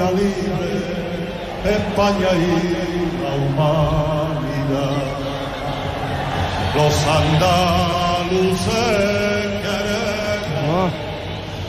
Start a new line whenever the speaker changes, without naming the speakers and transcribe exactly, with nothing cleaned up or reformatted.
patria libre, España y la humanidad. Los andaluces